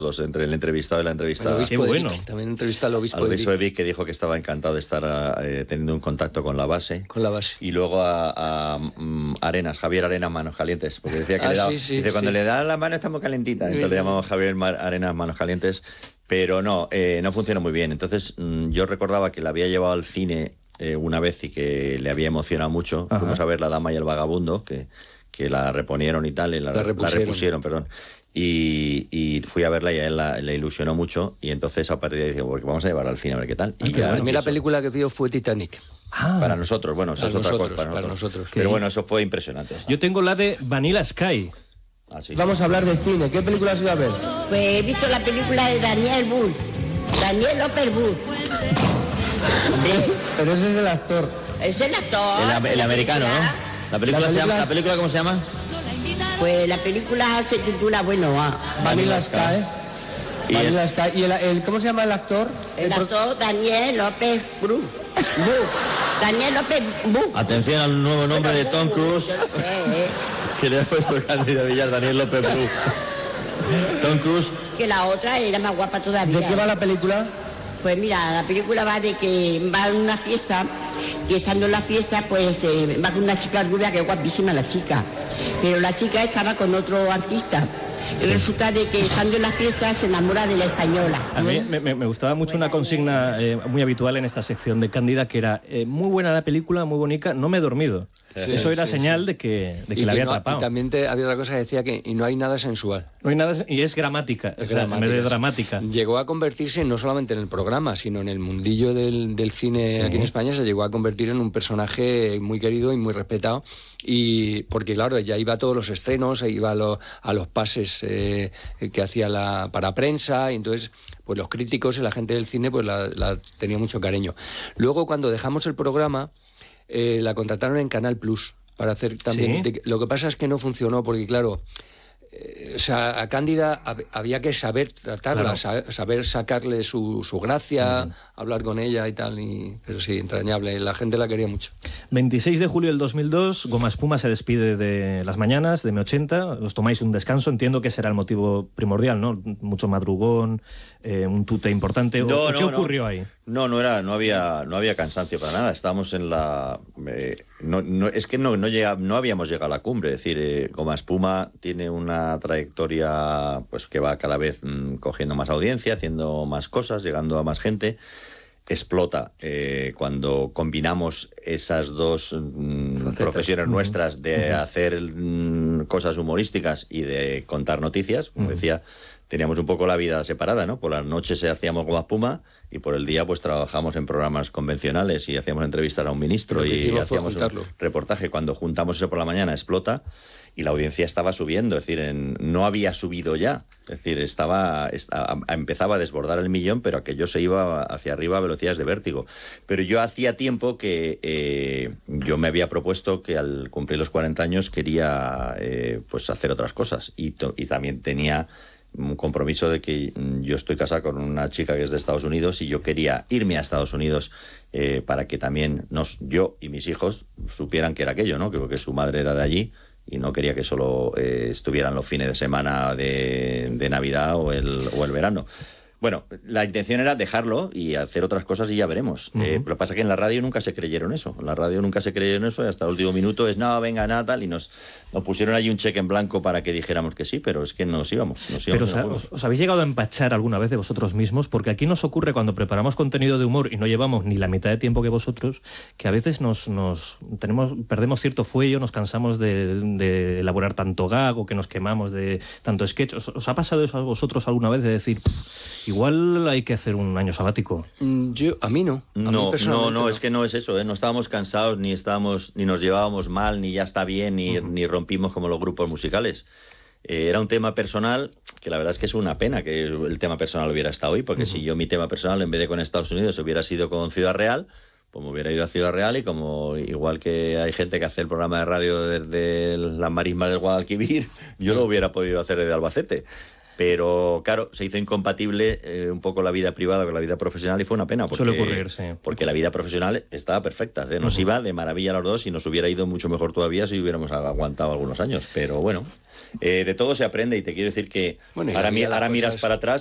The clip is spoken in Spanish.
entre el entrevistado y la entrevistada. Qué bueno. También entrevista al obispo de Vic, que dijo que estaba encantado de estar teniendo un contacto con la base. Con la base. Y luego a Javier Arenas Manos Calientes, porque decía que cuando le da la mano está muy calentita, entonces le llamamos Javier Arenas Manos Calientes, pero no funcionó muy bien. Entonces yo recordaba que la había llevado al cine una vez y que le había emocionado mucho. Ajá. Fuimos a ver La Dama y el Vagabundo, que la reponieron y tal, y la repusieron, perdón. Y fui a verla y a él le ilusionó mucho, y entonces a partir de ahí dije, porque vamos a llevarla al cine a ver qué tal. Y la primera película que vio fue Titanic. Para nosotros, bueno, eso es otra cosa para nosotros. Pero bueno, eso fue impresionante. Yo tengo la de Vanilla Sky. Vamos a hablar de cine. ¿Qué película has ido a ver? Pues he visto la película de Daniel López Bull. Pero ese es el actor. Es el actor. El americano, ¿no? ¿La película cómo se llama? Pues la película se titula, Vanilla Sky. Vanilla Sky. ¿Y ¿cómo se llama el actor? El actor Daniel López Bull. Daniel López Bull. Atención al nuevo nombre de Tom Cruise. Que le ha puesto Cándida Villar, Daniel López Bull. Tom Cruise. Que la otra era más guapa todavía. ¿De qué va la película? Pues mira, la película va de que va a una fiesta y estando en la fiesta pues va con una chica rubia que es guapísima la chica, pero la chica estaba con otro artista. Y resulta de que estando en la fiesta se enamora de la española. A mí me gustaba mucho una consigna muy habitual en esta sección de Cándida, que era muy buena la película, muy bonita, no me he dormido. Eso era señal de que la había atrapado. Y también había otra cosa que decía que no hay nada sensual. No hay nada, y es gramática, en vez de dramática. Llegó a convertirse no solamente en el programa, sino en el mundillo del cine aquí en España, se llegó a convertir en un personaje muy querido y muy respetado. Y porque claro, ella iba a todos los estrenos, iba a los pases que hacía para prensa, y entonces pues los críticos y la gente del cine pues la tenía mucho cariño. Luego cuando dejamos el programa la contrataron en Canal Plus para hacer también. ¿Sí? Lo que pasa es que no funcionó porque claro, a Cándida había que saber tratarla, claro. saber sacarle su gracia, hablar con ella y tal, pero sí, entrañable, la gente la quería mucho. 26 de julio del 2002, Goma Espuma se despide de Las Mañanas, de M80, os tomáis un descanso, entiendo que será el motivo primordial, ¿no? Mucho madrugón, un tute importante. ¿Qué ocurrió ahí? No había cansancio para nada, estábamos en la... no habíamos llegado a la cumbre, es decir, Goma Espuma tiene una trayectoria pues que va cada vez cogiendo más audiencia, haciendo más cosas, llegando a más gente, explota cuando combinamos esas dos profesiones nuestras de hacer cosas humorísticas y de contar noticias, como decía. Teníamos un poco la vida separada, ¿no? Por las noches hacíamos Goma Espuma y por el día pues trabajamos en programas convencionales y hacíamos entrevistas a un ministro y hacíamos un reportaje. Cuando juntamos eso por la mañana explota y la audiencia estaba subiendo, es decir, no había subido ya, es decir, empezaba a desbordar el 1.000.000, pero aquello se iba hacia arriba a velocidades de vértigo. Pero yo hacía tiempo que yo me había propuesto que al cumplir los 40 años quería pues hacer otras cosas y también tenía un compromiso de que yo estoy casado con una chica que es de Estados Unidos y yo quería irme a Estados Unidos para que también yo y mis hijos supieran que era aquello, ¿no? Que su madre era de allí y no quería que solo estuvieran los fines de semana de Navidad o el verano. Bueno, la intención era dejarlo y hacer otras cosas y ya veremos. Lo que pasa es que en la radio nunca se creyeron eso. En la radio nunca se creyeron eso y hasta el último minuto no, venga, nada, tal. Y nos pusieron allí un cheque en blanco para que dijéramos que sí, pero es que nos íbamos. Pero ¿os habéis llegado a empachar alguna vez de vosotros mismos? Porque aquí nos ocurre cuando preparamos contenido de humor y no llevamos ni la mitad de tiempo que vosotros, que a veces perdemos cierto fuello, nos cansamos de elaborar tanto gag o que nos quemamos de tanto sketch. ¿Os ha pasado eso a vosotros alguna vez de decir... Igual hay que hacer un año sabático? A mí no. No, es que no es eso, ¿eh? No estábamos cansados, ni nos llevábamos mal, ni ya está bien, ni rompimos como los grupos musicales. Era un tema personal, que la verdad es que es una pena que el tema personal hubiera estado hoy, porque si yo mi tema personal, en vez de con Estados Unidos, hubiera sido con Ciudad Real, pues me hubiera ido a Ciudad Real y como igual que hay gente que hace el programa de radio desde las marismas del Guadalquivir, yo lo hubiera podido hacer desde Albacete. Pero claro, se hizo incompatible un poco la vida privada con la vida profesional y fue una pena. Porque, suele ocurrir, sí. Porque la vida profesional estaba perfecta. Nos iba de maravilla a los dos y nos hubiera ido mucho mejor todavía si hubiéramos aguantado algunos años. Pero bueno, de todo se aprende y te quiero decir que ahora miras para atrás